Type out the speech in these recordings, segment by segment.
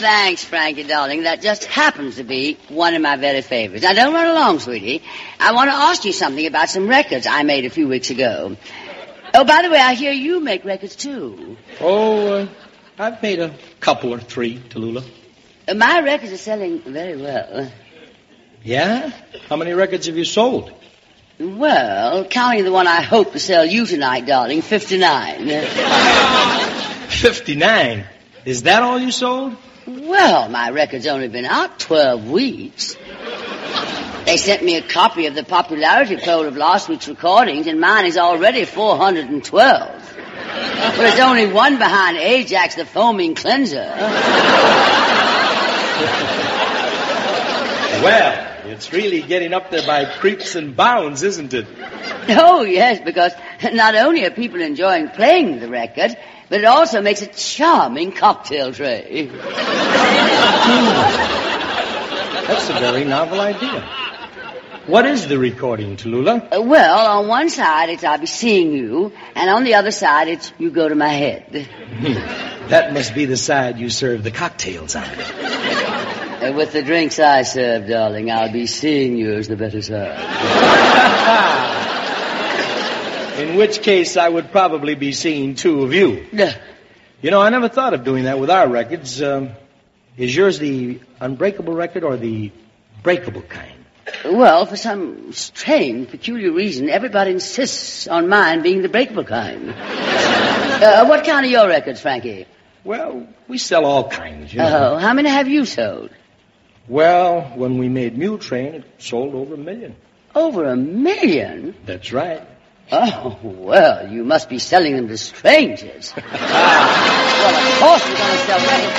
thanks, Frankie, darling. That just happens to be one of my very favorites. Now, don't run along, sweetie. I want to ask you something about some records I made a few weeks ago. Oh, by the way, I hear you make records, too. Oh, I've made a couple or three, Tallulah. My records are selling very well. Yeah? How many records have you sold? Well, counting the one I hope to sell you tonight, darling, 59. 59? Is that all you sold? Well, my record's only been out 12 weeks. They sent me a copy of the popularity poll of last week's recordings, and mine is already 412. But it's only one behind Ajax, the foaming cleanser. Well, it's really getting up there by creeps and bounds, isn't it? Oh, yes, because not only are people enjoying playing the record, but it also makes a charming cocktail tray. That's a very novel idea. What is the recording, Tallulah? Well, on one side it's I'll be seeing you, and on the other side it's you go to my head. That must be the side you serve the cocktails on. With the drinks I serve, darling, I'll be seeing you as the better side. In which case, I would probably be seeing two of you. You know, I never thought of doing that with our records. Is yours the unbreakable record or the breakable kind? Well, for some strange, peculiar reason, everybody insists on mine being the breakable kind. What kind are your records, Frankie? Well, we sell all kinds, you know. Oh, how many have you sold? Well, when we made Mule Train, it sold over 1 million. Over 1 million? That's right. Oh, well, you must be selling them to strangers. Well, of course you're going to sell records.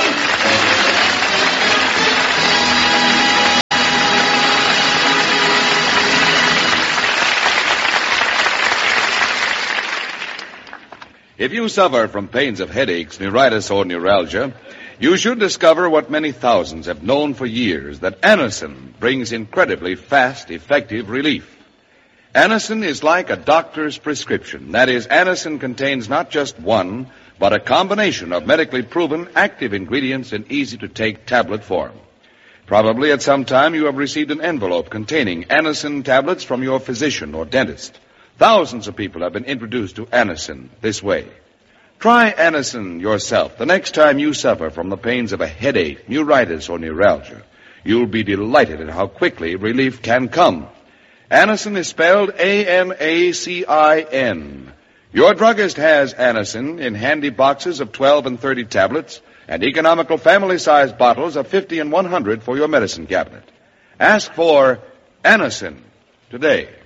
If you suffer from pains of headaches, neuritis, or neuralgia, you should discover what many thousands have known for years, that Anacin brings incredibly fast, effective relief. Anacin is like a doctor's prescription. That is, Anacin contains not just one, but a combination of medically proven active ingredients in easy-to-take tablet form. Probably at some time you have received an envelope containing Anacin tablets from your physician or dentist. Thousands of people have been introduced to Anacin this way. Try Anacin yourself the next time you suffer from the pains of a headache, neuritis, or neuralgia. You'll be delighted at how quickly relief can come. Anacin is spelled A-N-A-C-I-N. Your druggist has Anacin in handy boxes of 12 and 30 tablets and economical family-sized bottles of 50 and 100 for your medicine cabinet. Ask for Anacin today.